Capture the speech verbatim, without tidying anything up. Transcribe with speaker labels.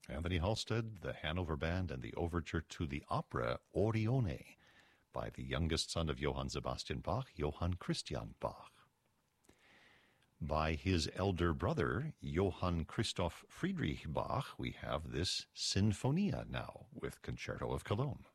Speaker 1: Anthony Halstead, the Hanover Band, and the overture to the opera Orione by the youngest son of Johann Sebastian Bach, Johann Christian Bach. By his elder brother, Johann Christoph Friedrich Bach, we have this Sinfonia now with Concerto of Cologne.